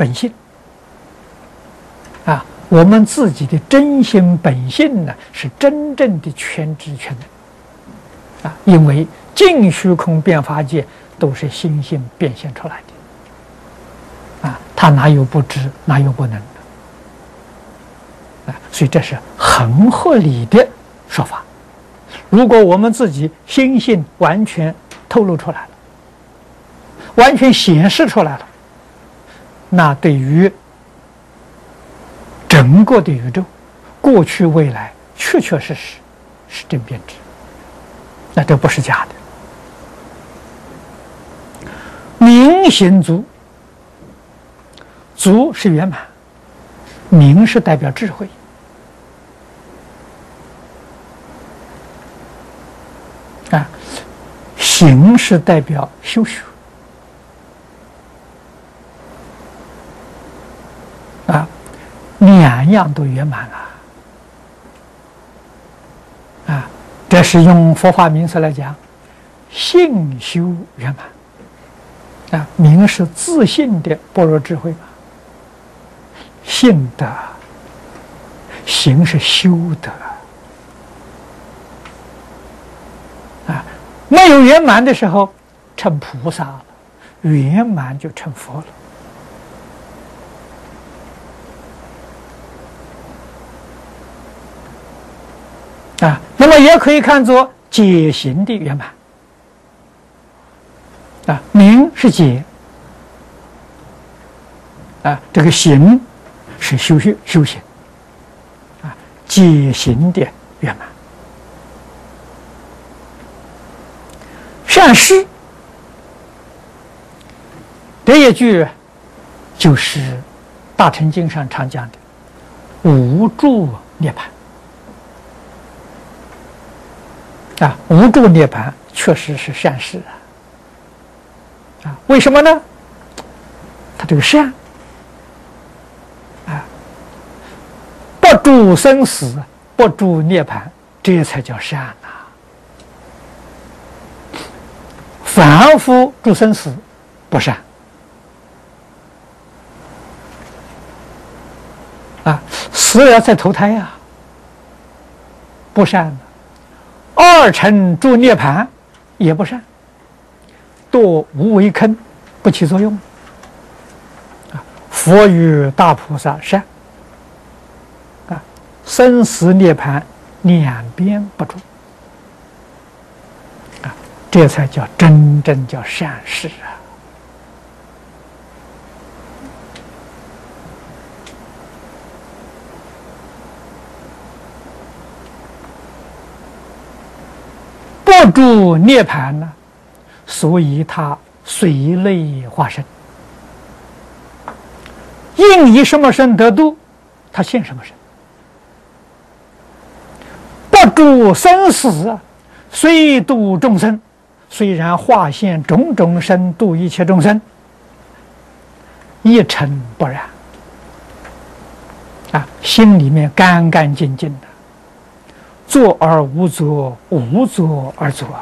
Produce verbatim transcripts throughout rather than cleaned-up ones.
本性啊，我们自己的真心本性呢，是真正的全知全能啊，因为尽虚空变法界都是心性变现出来的啊，它哪有不知，哪有不能的啊？所以这是很合理的说法。如果我们自己心性完全透露出来了，完全显示出来了，那对于整个的宇宙，过去未来，确确实实是真变质，那这不是假的。明行足，足是圆满，明是代表智慧。啊，行是代表修学，啊，两样都圆满了，啊，这是用佛法名词来讲，性修圆满，啊，明是自信的般若智慧嘛，性德，行是修德。没有圆满的时候，成菩萨了；圆满就成佛了。啊，那么也可以看作解行的圆满。啊，明是解，啊，这个行是修学修行，啊，解行的圆满。善事，这一句就是《大乘经》上常讲的无住涅槃啊，无住涅槃确实是善事啊，啊，为什么呢？他这个善啊，不住生死，不住涅槃，这才叫善呐。凡夫住生死不善啊，死了再投胎呀、啊，不善。二乘住涅槃也不善，堕无为坑，不起作用啊。佛与大菩萨善啊，生死涅槃两边不住。这才叫真正叫善事啊！不住涅槃呢，所以他随类化身，应以什么身得度，他现什么身。不住生死啊，虽度众生。虽然化现种种身度一切众生，一尘不染啊，心里面干干净净的，作而无作，无作而作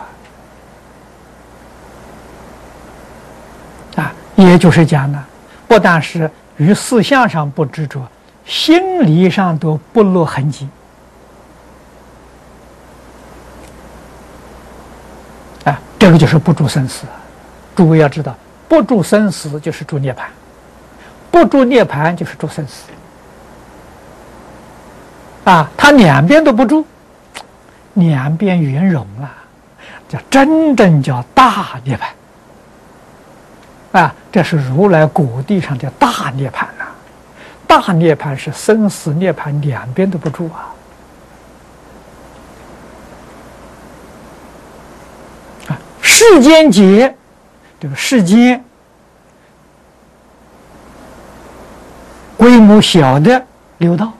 啊，也就是讲呢，不但是于思想上不执着，心理上都不落痕迹。这个就是不住生死，诸位要知道，不住生死就是住涅槃，不住涅槃就是住生死。啊，他两边都不住，两边圆融了，叫真正叫大涅槃。啊，这是如来果地上的大涅槃呐、啊！大涅槃是生死涅槃两边都不住啊。世间劫，这个世间规模小的六道，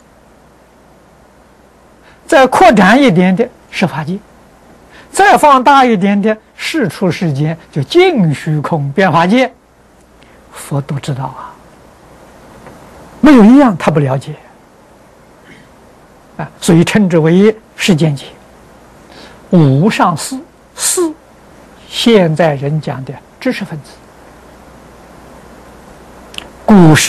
再扩展一点的十法界，再放大一点的世出世间，就尽虚空变法界，佛都知道啊，没有一样他不了解啊，所以称之为世间劫。无上士，士现在人讲的知识分子，故事。